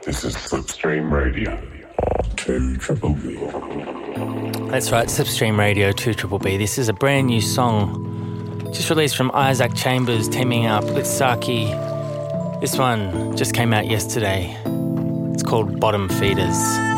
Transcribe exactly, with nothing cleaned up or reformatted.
This is Slipstream Radio, two triple B. That's right, Slipstream Radio, two triple B. This is a brand new song, just released from Isaac Chambers, teaming up with Saki. This one just came out yesterday. It's called Bottom Feeders.